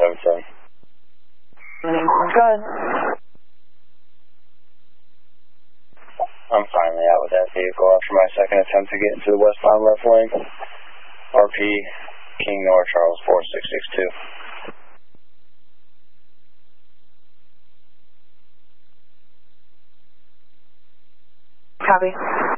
777. Go ahead. I'm finally out with that vehicle after my second attempt to get into the westbound left lane. RP, King North Charles 4662. Copy.